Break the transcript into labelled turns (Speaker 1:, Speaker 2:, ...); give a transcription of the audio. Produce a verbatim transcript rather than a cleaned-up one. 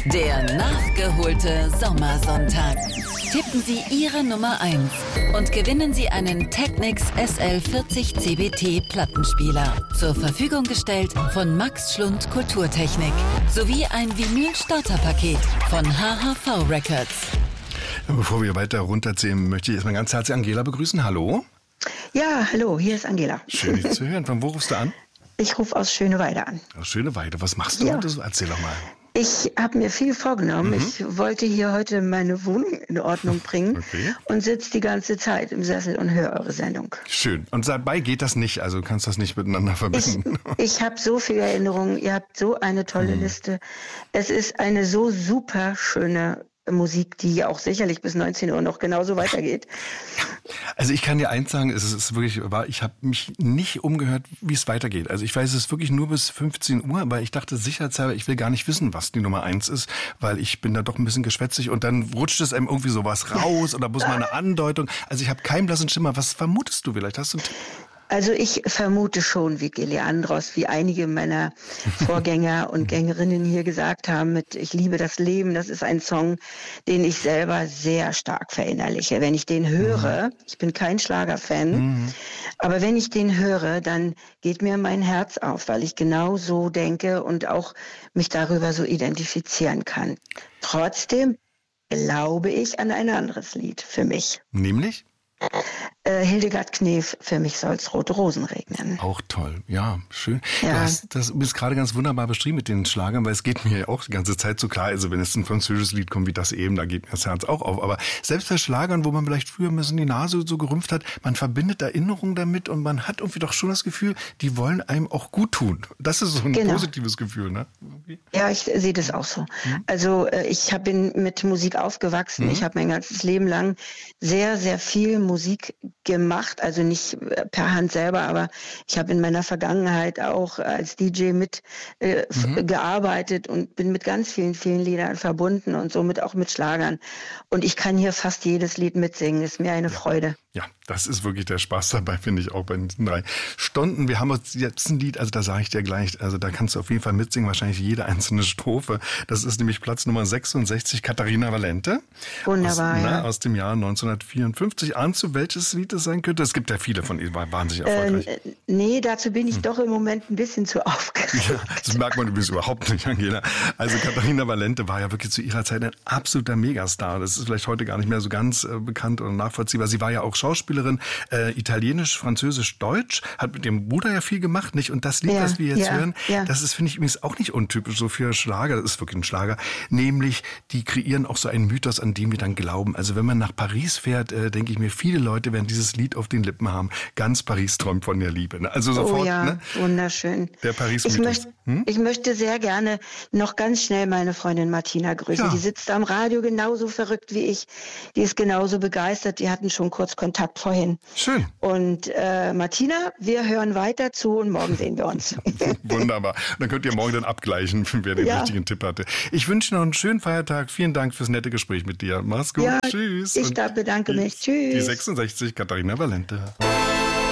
Speaker 1: Der nachgeholte Sommersonntag. Tippen Sie Ihre Nummer eins und gewinnen Sie einen Technics S L vierzig C B T Plattenspieler. Zur Verfügung gestellt von Max Schlund Kulturtechnik. Sowie ein Vinyl-Starterpaket von H H V Records.
Speaker 2: Bevor wir weiter runterzählen, möchte ich erstmal ganz herzlich Angela begrüßen. Hallo.
Speaker 3: Ja, hallo, hier ist Angela.
Speaker 2: Schön, dich zu hören. Von wo rufst du an?
Speaker 3: Ich rufe aus Schöneweide an.
Speaker 2: Aus Schöneweide. Was machst du
Speaker 3: ja.
Speaker 2: heute so? Erzähl doch mal.
Speaker 3: Ich habe mir viel vorgenommen.
Speaker 2: Mhm.
Speaker 3: Ich wollte hier heute meine Wohnung in Ordnung bringen
Speaker 2: okay.
Speaker 3: und sitze die ganze Zeit im Sessel und höre eure Sendung.
Speaker 2: Schön. Und dabei geht das nicht, also du kannst das nicht miteinander verbinden.
Speaker 3: Ich, ich habe so viele Erinnerungen. Ihr habt so eine tolle mhm. Liste. Es ist eine so super schöne Musik, die auch sicherlich bis neunzehn Uhr noch genauso weitergeht.
Speaker 2: Also ich kann dir eins sagen, es ist wirklich wahr, ich habe mich nicht umgehört, wie es weitergeht. Also ich weiß es wirklich nur bis fünfzehn Uhr, aber ich dachte sicherheitshalber, ich will gar nicht wissen, was die Nummer eins ist, weil ich bin da doch ein bisschen geschwätzig und dann rutscht es einem irgendwie sowas raus oder muss mal eine Andeutung. Also ich habe keinen blassen Schimmer. Was vermutest du vielleicht? Hast du einen Tipp?
Speaker 3: Also ich vermute schon, wie Leandros, wie einige meiner Vorgänger und Gängerinnen hier gesagt haben, mit Ich liebe das Leben, das ist ein Song, den ich selber sehr stark verinnerliche. Wenn ich den höre, ich bin kein Schlagerfan, mhm. aber wenn ich den höre, dann geht mir mein Herz auf, weil ich genau so denke und auch mich darüber so identifizieren kann. Trotzdem glaube ich an ein anderes Lied für mich.
Speaker 2: Nämlich?
Speaker 3: Äh, Hildegard Knef, für mich soll's rote Rosen regnen.
Speaker 2: Auch toll, ja, schön.
Speaker 3: Ja.
Speaker 2: Du hast das bist gerade ganz wunderbar beschrieben mit den Schlagern, weil es geht mir ja auch die ganze Zeit so klar, also wenn es ein französisches Lied kommt wie das eben, da geht mir das Herz auch auf. Aber selbst bei Schlagern, wo man vielleicht früher ein bisschen die Nase so gerümpft hat, man verbindet Erinnerungen damit und man hat irgendwie doch schon das Gefühl, die wollen einem auch gut tun. Das ist so ein genau. positives Gefühl, ne?
Speaker 3: Ja, ich sehe das auch so. Mhm. Also ich hab, bin mit Musik aufgewachsen. Mhm. Ich habe mein ganzes Leben lang sehr, sehr viel Musik gemacht, also nicht per Hand selber, aber ich habe in meiner Vergangenheit auch als D J mit äh, mhm. gearbeitet und bin mit ganz vielen, vielen Liedern verbunden und somit auch mit Schlagern. Und ich kann hier fast jedes Lied mitsingen, ist mir eine
Speaker 2: ja.
Speaker 3: Freude.
Speaker 2: Ja, das ist wirklich der Spaß dabei, finde ich auch bei diesen drei Stunden. Wir haben uns jetzt ein Lied, also da sage ich dir gleich, also da kannst du auf jeden Fall mitsingen, wahrscheinlich jede einzelne Strophe. Das ist nämlich Platz Nummer sechsundsechzig, Katharina Valente.
Speaker 3: Wunderbar,
Speaker 2: aus,
Speaker 3: ja.
Speaker 2: na, aus dem Jahr neunzehnhundertvierundfünfzig. Ahnst du, welches Lied es sein könnte? Es gibt ja viele von ihnen, war wahnsinnig erfolgreich.
Speaker 3: Äh, nee, dazu bin ich hm. doch im Moment ein bisschen zu aufgeregt.
Speaker 2: Ja, das merkt man übrigens überhaupt nicht, Angela. Also Katharina Valente war ja wirklich zu ihrer Zeit ein absoluter Megastar. Das ist vielleicht heute gar nicht mehr so ganz äh, bekannt oder nachvollziehbar. Sie war ja auch Schauspielerin, äh, Italienisch, Französisch, Deutsch, hat mit ihrem Bruder ja viel gemacht, nicht? Und das Lied,
Speaker 3: ja,
Speaker 2: das wir jetzt
Speaker 3: ja,
Speaker 2: hören,
Speaker 3: ja. das
Speaker 2: ist, finde ich, übrigens auch nicht untypisch so für Schlager. Das ist wirklich ein Schlager. Nämlich, die kreieren auch so einen Mythos, an dem wir dann glauben. Also wenn man nach Paris fährt, äh, denke ich mir, viele Leute werden dieses Lied auf den Lippen haben. Ganz Paris träumt von der Liebe. Ne? Also sofort,
Speaker 3: oh ja,
Speaker 2: ne?
Speaker 3: Wunderschön.
Speaker 2: Der Paris-Mythos.
Speaker 3: Ich, möcht, hm? ich möchte sehr gerne noch ganz schnell meine Freundin Martina grüßen. Ja. Die sitzt am Radio genauso verrückt wie ich. Die ist genauso begeistert. Die hatten schon kurz Kontakt vorhin.
Speaker 2: Schön.
Speaker 3: Und äh, Martina, wir hören weiter zu und morgen sehen wir uns.
Speaker 2: Wunderbar. Dann könnt ihr morgen dann abgleichen, wer den ja. richtigen Tipp hatte. Ich wünsche noch einen schönen Feiertag. Vielen Dank fürs nette Gespräch mit dir. Mach's gut.
Speaker 3: Ja,
Speaker 2: Tschüss.
Speaker 3: Ich da bedanke mich. Tschüss.
Speaker 2: Die sechsundsechzig, Katharina Valente.